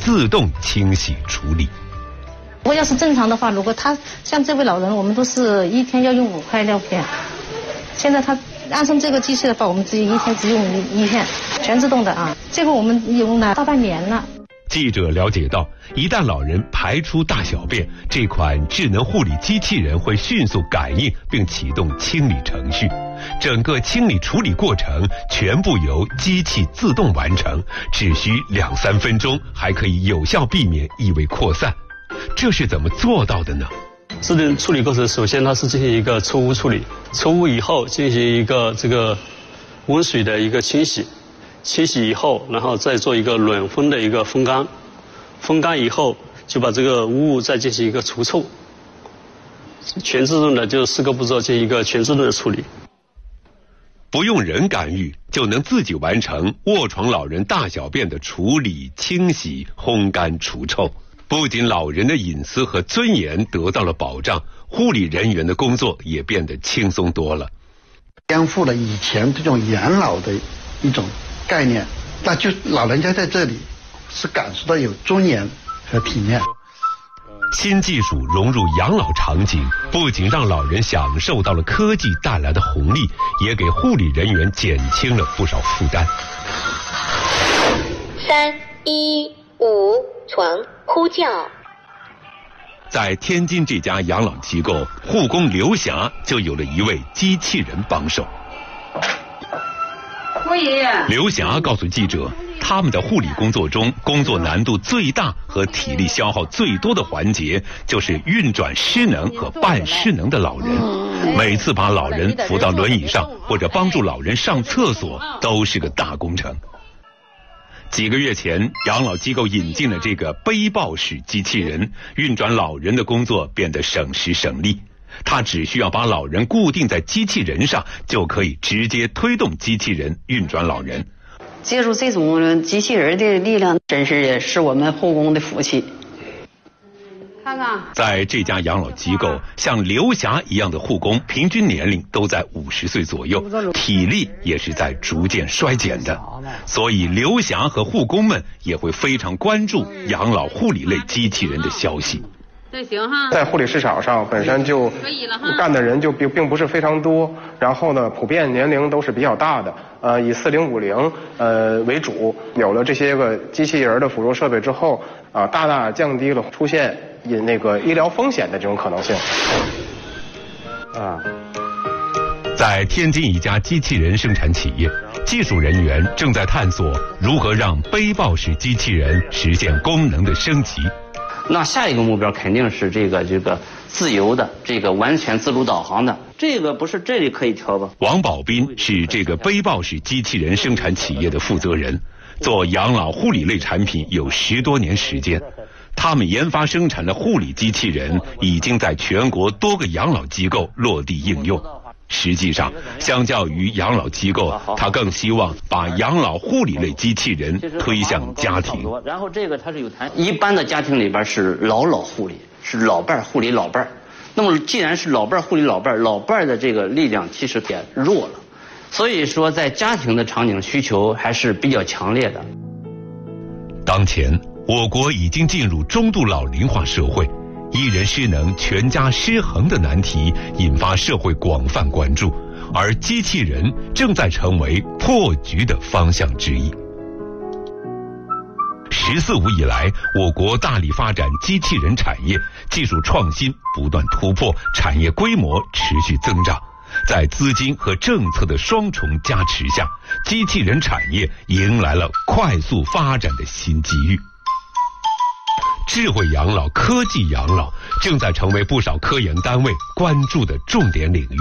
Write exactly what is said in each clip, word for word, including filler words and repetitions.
自动清洗处理。 如果要是正常的话，如果他像这位老人，我们都是一天要用五块尿片，现在他安上这个机器的话，我们只有一天只用一一片，全自动的啊。这个我们用了大半年了。 记者了解到，一旦老人排出大小便，这款智能护理机器人会迅速感应并启动清理程序，整个清理处理过程全部由机器自动完成，只需两三分钟，还可以有效避免异味扩散。这是怎么做到的呢？ 智能处理过程，首先它是进行一个出污处理，出污以后进行一个这个温水的一个清洗。清洗以后，然后再做一个冷风的一个风干，风干以后就把这个污物再进行一个除臭，全自动的就四个步骤进行一个全自动的处理。 不用人干预就能自己完成卧床老人大小便的处理、清洗、烘干、除臭，不仅老人的隐私和尊严得到了保障，护理人员的工作也变得轻松多了。 颠覆了以前这种养老的一种概念，那就老人家在这里是感受到有尊严和体面。 新技术融入养老场景，不仅让老人享受到了科技带来的红利，也给护理人员减轻了不少负担。 三一五床呼叫。 在天津这家养老机构，护工刘霞就有了一位机器人帮手。刘霞告诉记者，他们的护理工作中，工作难度最大和体力消耗最多的环节，就是运转失能和半失能的老人。每次把老人扶到轮椅上，或者帮助老人上厕所，都是个大工程。几个月前，养老机构引进了这个背抱式机器人，运转老人的工作变得省时省力。他只需要把老人固定在机器人上，就可以直接推动机器人运转老人。 借助这种机器人的力量，真是是我们护工的福气。看看， 在这家养老机构，像刘霞一样的护工，平均年龄都在五十岁左右，体力也是在逐渐衰减的。所以，刘霞和护工们也会非常关注养老护理类机器人的消息。 这行哈， 在护理市场上本身就干的人就并并不是非常多，然后呢，普遍年龄都是比较大的，呃，以四零五零呃为主。有了这些个机器人的辅助设备之后，啊、呃，大大降低了出现引那个医疗风险的这种可能性。 啊，在天津一家机器人生产企业，技术人员正在探索如何让背抱式机器人实现功能的升级。 那下一个目标肯定是这个这个自由的，这个完全自主导航的，这个不是这里可以调吧？ 王宝斌是这个背抱式机器人生产企业的负责人，做养老护理类产品有十多年时间。他们研发生产的护理机器人已经在全国多个养老机构落地应用。实际上，相较于养老机构，他更希望把养老护理类机器人推向家庭。 然后这个它是有弹，一般的家庭里边是老老护理，是老伴护理老伴。那么既然是老伴护理老伴，老伴的这个力量其实也弱了，所以说在家庭的场景需求还是比较强烈的。 当前，我国已经进入中度老龄化社会。一人失能、全家失衡的难题引发社会广泛关注，而机器人正在成为破局的方向之一。十四五以来，我国大力发展机器人产业，技术创新不断突破，产业规模持续增长。在资金和政策的双重加持下，机器人产业迎来了快速发展的新机遇。智慧养老、科技养老正在成为不少科研单位关注的重点领域。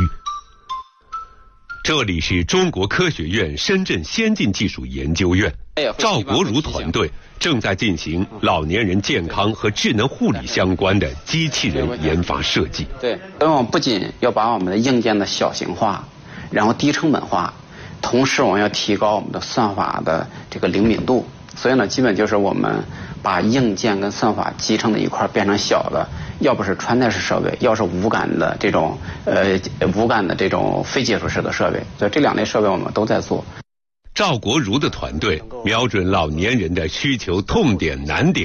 这里是中国科学院深圳先进技术研究院，赵国儒团队正在进行老年人健康和智能护理相关的机器人研发设计。 对，所以我们不仅要把我们的硬件的小型化，然后低成本化，同时我们要提高我们的算法的这个灵敏度。所以呢，基本就是我们把硬件跟算法集成的一块变成小的，要不是穿戴式设备，要是无感的这种呃无感的这种非接触式的设备，所以这两类设备我们都在做。 赵国儒的团队瞄准老年人的需求痛点难点。